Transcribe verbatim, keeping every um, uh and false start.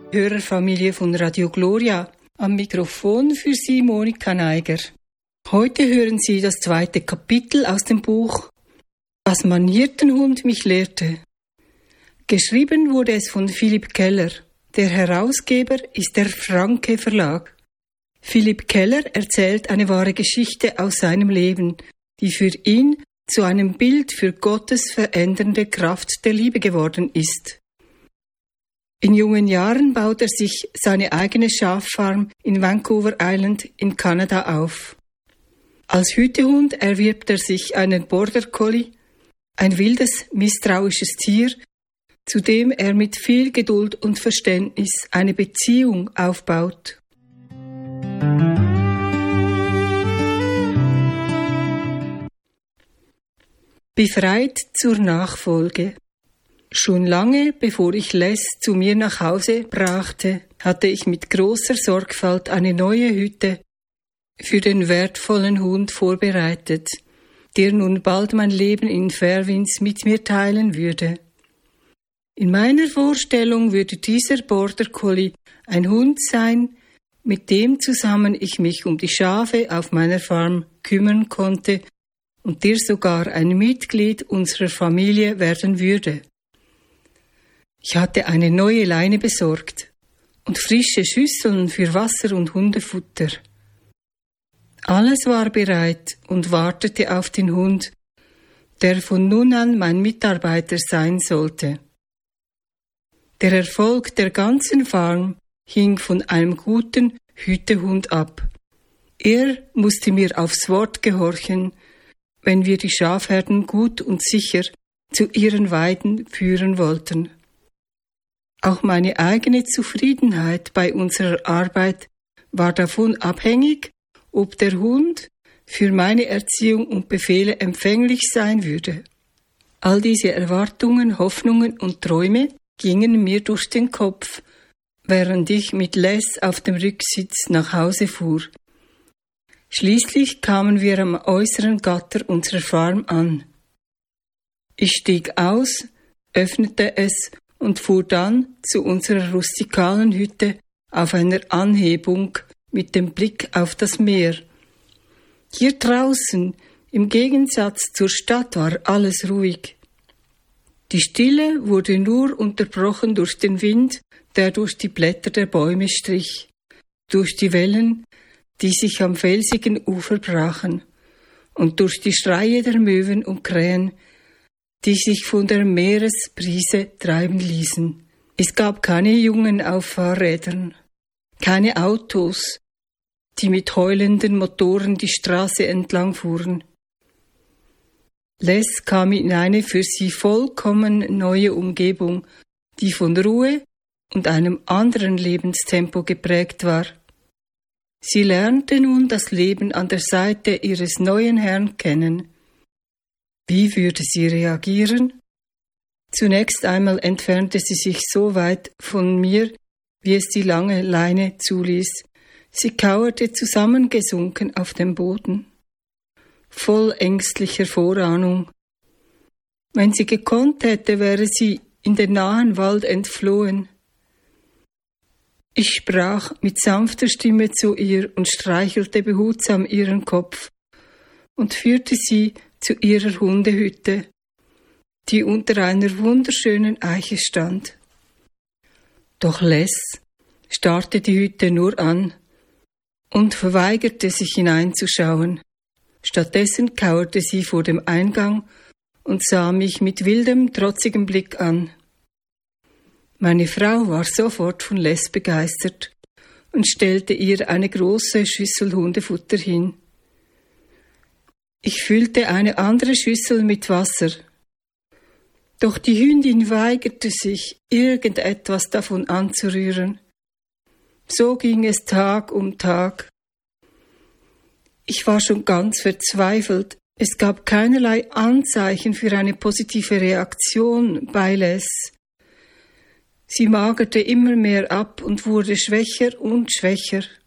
Hörerfamilie von Radio Gloria. Am Mikrofon für Sie Monika Neiger. Heute hören Sie das zweite Kapitel aus dem Buch »Was mein Hirtenhund mich lehrte«. Geschrieben wurde es von Philipp Keller. Der Herausgeber ist der Franke Verlag. Philipp Keller erzählt eine wahre Geschichte aus seinem Leben, die für ihn zu einem Bild für Gottes verändernde Kraft der Liebe geworden ist. In jungen Jahren baut er sich seine eigene Schaffarm in Vancouver Island in Kanada auf. Als Hütehund erwirbt er sich einen Border Collie, ein wildes, misstrauisches Tier, zu dem er mit viel Geduld und Verständnis eine Beziehung aufbaut. Befreit zur Nachfolge. Schon lange bevor ich Les zu mir nach Hause brachte, hatte ich mit großer Sorgfalt eine neue Hütte für den wertvollen Hund vorbereitet, der nun bald mein Leben in Fairwinds mit mir teilen würde. In meiner Vorstellung würde dieser Border Collie ein Hund sein, mit dem zusammen ich mich um die Schafe auf meiner Farm kümmern konnte und der sogar ein Mitglied unserer Familie werden würde. Ich hatte eine neue Leine besorgt und frische Schüsseln für Wasser und Hundefutter. Alles war bereit und wartete auf den Hund, der von nun an mein Mitarbeiter sein sollte. Der Erfolg der ganzen Farm hing von einem guten Hütehund ab. Er musste mir aufs Wort gehorchen, wenn wir die Schafherden gut und sicher zu ihren Weiden führen wollten. Auch meine eigene Zufriedenheit bei unserer Arbeit war davon abhängig, ob der Hund für meine Erziehung und Befehle empfänglich sein würde. All diese Erwartungen, Hoffnungen und Träume gingen mir durch den Kopf, während ich mit Les auf dem Rücksitz nach Hause fuhr. Schließlich kamen wir am äußeren Gatter unserer Farm an. Ich stieg aus, öffnete es und fuhr dann zu unserer rustikalen Hütte auf einer Anhebung mit dem Blick auf das Meer. Hier draußen, im Gegensatz zur Stadt, war alles ruhig. Die Stille wurde nur unterbrochen durch den Wind, der durch die Blätter der Bäume strich, durch die Wellen, die sich am felsigen Ufer brachen, und durch die Schreie der Möwen und Krähen, die sich von der Meeresbrise treiben ließen. Es gab keine Jungen auf Fahrrädern, keine Autos, die mit heulenden Motoren die Straße entlang fuhren. Les kam in eine für sie vollkommen neue Umgebung, die von Ruhe und einem anderen Lebenstempo geprägt war. Sie lernte nun das Leben an der Seite ihres neuen Herrn kennen. Wie würde sie reagieren? Zunächst einmal entfernte sie sich so weit von mir, wie es die lange Leine zuließ. Sie kauerte zusammengesunken auf dem Boden, voll ängstlicher Vorahnung. Wenn sie gekonnt hätte, wäre sie in den nahen Wald entflohen. Ich sprach mit sanfter Stimme zu ihr und streichelte behutsam ihren Kopf und führte sie zu ihrer Hundehütte, die unter einer wunderschönen Eiche stand. Doch Les starrte die Hütte nur an und verweigerte sich hineinzuschauen. Stattdessen kauerte sie vor dem Eingang und sah mich mit wildem, trotzigem Blick an. Meine Frau war sofort von Les begeistert und stellte ihr eine große Schüssel Hundefutter hin. Ich füllte eine andere Schüssel mit Wasser. Doch die Hündin weigerte sich, irgendetwas davon anzurühren. So ging es Tag um Tag. Ich war schon ganz verzweifelt. Es gab keinerlei Anzeichen für eine positive Reaktion bei Les. Sie magerte immer mehr ab und wurde schwächer und schwächer.